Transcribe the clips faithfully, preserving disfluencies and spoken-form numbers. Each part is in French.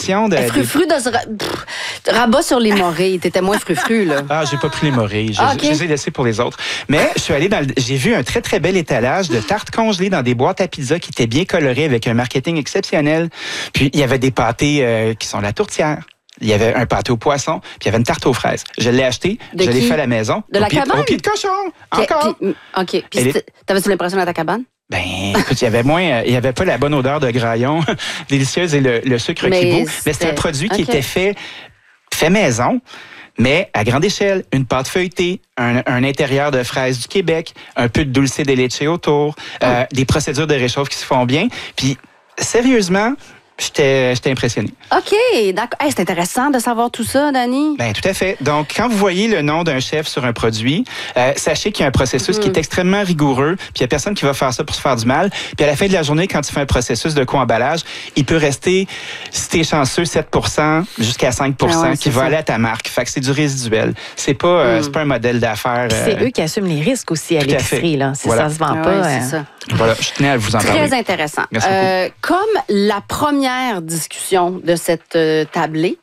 question de... Frufru de ce... Pff, rabat sur les morilles. T'étais moins frufru, là. Ah, j'ai pas pris les morilles. Je, ah, okay. je les ai laissés pour les autres. Mais je suis allé dans le... J'ai vu un très, très bel étalage de tartes congelées dans des boîtes à pizza qui étaient bien colorées avec un marketing exceptionnel. Puis, il y avait des pâtés euh, qui sont la tourtière. Il y avait un pâté au poisson, puis il y avait une tarte aux fraises. Je l'ai acheté, de je l'ai qui? fait à la maison. De la pied, cabane? Au pied de cochon, encore. Puis, OK. Puis est... t'avais-tu l'impression à ta cabane? Ben, écoute, il y avait moins, euh, il y avait pas la bonne odeur de graillon délicieuse et le, le sucre mais kibou. Mais c'était un produit qui okay. était fait, fait maison. Mais à grande échelle, une pâte feuilletée, un, un intérieur de fraises du Québec, un peu de dulce de leche autour, oh. euh, des procédures de réchauffe qui se font bien. Puis, sérieusement, J'étais, j'étais impressionné. OK, d'accord. Hey, c'est intéressant de savoir tout ça, Dani. Bien, tout à fait. Donc, quand vous voyez le nom d'un chef sur un produit, euh, sachez qu'il y a un processus mmh. qui est extrêmement rigoureux, puis il n'y a personne qui va faire ça pour se faire du mal. Puis à la fin de la journée, quand tu fais un processus de co-emballage, il peut rester, si t'es chanceux, sept pour cent jusqu'à cinq pour cent ah ouais, qui va ça. aller à ta marque. Fait que c'est du résiduel. C'est pas, euh, mmh. c'est pas un modèle d'affaires. Euh... C'est eux qui assument les risques aussi à l'épicerie, là. Si voilà. ça se vend ah pas. Ouais, euh... c'est ça. Voilà, je tenais à vous en parler. Très intéressant. Merci euh, beaucoup. Comme la première discussion de cette euh, tablée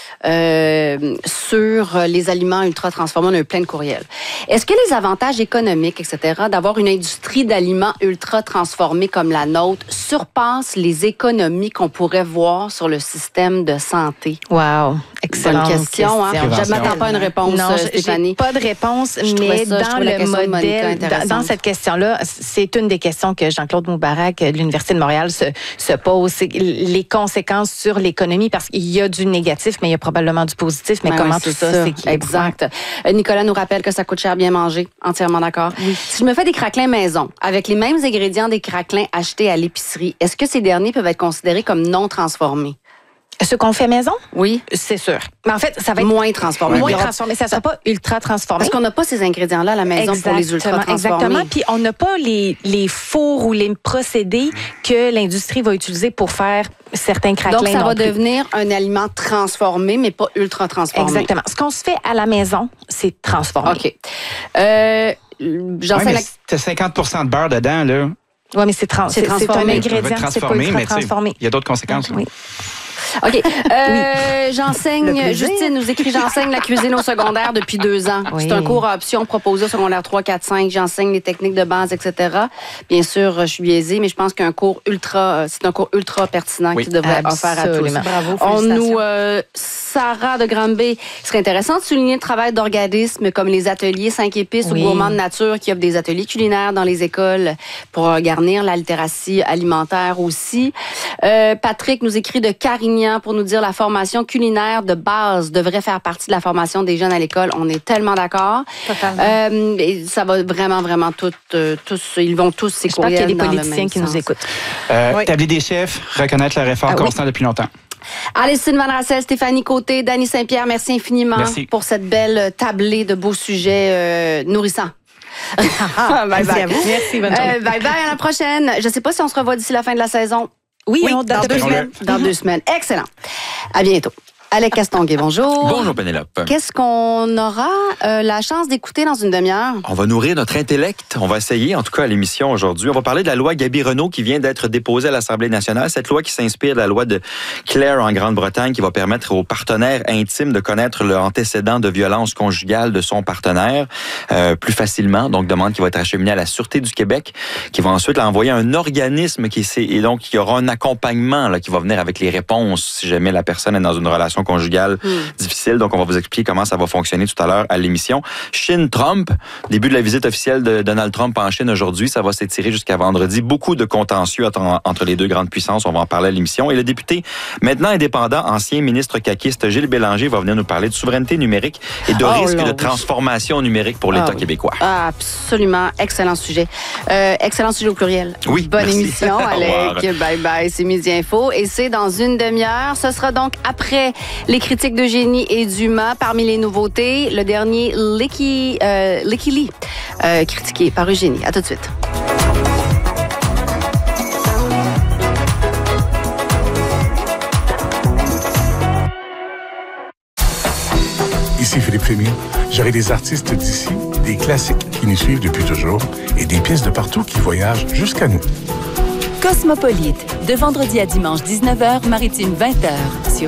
euh, sur les aliments ultra transformés, on a eu plein de courriels. Est-ce que les avantages économiques, et cetera, d'avoir une industrie d'aliments ultra transformés comme la nôtre surpassent les économies qu'on pourrait voir sur le système de santé? Wow! Excellente Bonne question. question. Hein? Je ne m'attends pas à une réponse, non, Stéphanie. J'ai pas de réponse, je mais ça, dans le modèle, dans, dans cette question-là, c'est une des questions que Jean-Claude Moubarak de l'Université de Montréal se, se pose. C'est les conséquences sur l'économie, parce qu'il y a du négatif, mais il y a probablement du positif. Mais ben comment ouais, tout ça, ça c'est exact. Nicolas nous rappelle que ça coûte cher bien manger. Entièrement d'accord. Oui. Si je me fais des craquelins maison, avec les mêmes ingrédients des craquelins achetés à l'épicerie, est-ce que ces derniers peuvent être considérés comme non transformés? Ce qu'on fait maison? Oui. C'est sûr. Mais en fait, ça va être moins transformé. Moins transformé. Ça ne sera pas ultra transformé. Parce qu'on n'a pas ces ingrédients-là à la maison exactement, pour les ultra transformés. Exactement. Puis on n'a pas les, les fours ou les procédés que l'industrie va utiliser pour faire certains craquelins. Donc, ça non va plus. devenir un aliment transformé, mais pas ultra transformé. Exactement. Ce qu'on se fait à la maison, c'est transformé. OK. Euh, j'en ouais, sais la... T'as cinquante pour cent de beurre dedans, là. Oui, mais c'est, trans... c'est, c'est un ingrédient, c'est pas ultra transformé. Il y a d'autres conséquences. Oui. OK. Euh, oui. J'enseigne, Justine nous écrit, j'enseigne la cuisine au secondaire depuis deux ans. Oui. C'est un cours à option proposé au secondaire trois, quatre, cinq. J'enseigne les techniques de base, et cetera. Bien sûr, je suis biaisée, mais je pense qu'un cours ultra, c'est un cours ultra pertinent oui. qui devrait être offert à tous. Bravo, On nous, euh, Sarah de Granby, il serait intéressant de souligner le travail d'organismes comme les ateliers cinq épices oui. ou Gourmands de nature qui offrent des ateliers culinaires dans les écoles pour garnir la littératie alimentaire aussi. Euh, Patrick nous écrit de Carignan pour nous dire la formation culinaire de base devrait faire partie de la formation des jeunes à l'école. On est tellement d'accord. Totalement. Euh, et ça va vraiment, vraiment tout, euh, tous, ils vont tous ces courriels qu'il y a des dans politiciens le qui sens. nous écoutent. Euh, oui. Établir des chefs, reconnaître leur effort ah, constant oui. depuis longtemps. Alessine Van Rassel, Stéphanie Côté, Dany Saint-Pierre, merci infiniment merci. pour cette belle tablée de beaux sujets euh, nourrissants. Ah, bye bye. Merci, bonne journée. Euh, bye bye, à la prochaine. Je ne sais pas si on se revoit d'ici la fin de la saison. Oui, oui on, dans, dans deux semaines. Dans deux semaines. Excellent. À bientôt. Alec Castonguay, bonjour. Bonjour Pénélope. Qu'est-ce qu'on aura euh, la chance d'écouter dans une demi-heure? On va nourrir notre intellect. On va essayer, en tout cas à l'émission aujourd'hui. On va parler de la loi Gaby-Renault qui vient d'être déposée à l'Assemblée nationale. Cette loi qui s'inspire de la loi de Clare en Grande-Bretagne qui va permettre aux partenaires intimes de connaître l'antécédent de violence conjugale de son partenaire euh, plus facilement. Donc, demande qui va être acheminée à la Sûreté du Québec qui va ensuite l'envoyer à un organisme qui et donc il y aura un accompagnement là, qui va venir avec les réponses si jamais la personne est dans une relation conjugale hmm. difficile. Donc, on va vous expliquer comment ça va fonctionner tout à l'heure à l'émission. Chine-Trump, début de la visite officielle de Donald Trump en Chine aujourd'hui. Ça va s'étirer jusqu'à vendredi. Beaucoup de contentieux entre les deux grandes puissances. On va en parler à l'émission. Et le député, maintenant indépendant, ancien ministre caquiste, Gilles Bélanger, va venir nous parler de souveraineté numérique et de oh, risque là, de transformation numérique pour l'État ah, oui. québécois. Ah, absolument. Excellent sujet. Euh, excellent sujet au pluriel. Oui, Bonne merci. émission, Alec. Bye bye. C'est Midi Info. Et c'est dans une demi-heure. Ce sera donc après les critiques d'Eugénie et Dumas. Parmi les nouveautés, le dernier Licky, euh, Licky Lee, euh, critiqué par Eugénie. À tout de suite. Ici Philippe Fémy. J'aurai des artistes d'ici, des classiques qui nous suivent depuis toujours et des pièces de partout qui voyagent jusqu'à nous. Cosmopolite, de vendredi à dimanche dix-neuf heures, maritime vingt heures, sur